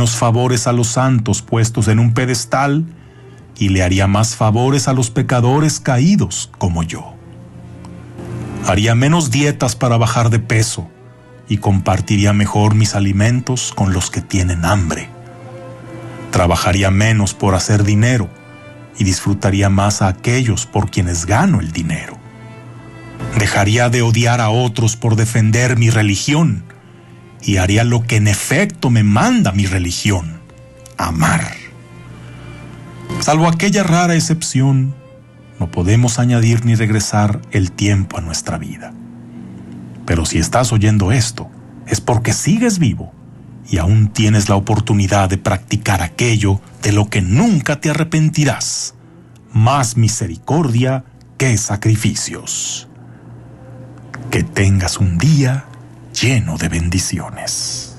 menos favores a los santos puestos en un pedestal y le haría más favores a los pecadores caídos como yo. Haría menos dietas para bajar de peso y compartiría mejor mis alimentos con los que tienen hambre. Trabajaría menos por hacer dinero y disfrutaría más a aquellos por quienes gano el dinero. Dejaría de odiar a otros por defender mi religión y haría lo que en efecto me manda mi religión: amar. Salvo aquella rara excepción, no podemos añadir ni regresar el tiempo a nuestra vida. Pero si estás oyendo esto, es porque sigues vivo y aún tienes la oportunidad de practicar aquello de lo que nunca te arrepentirás: más misericordia que sacrificios. Que tengas un día lleno de bendiciones.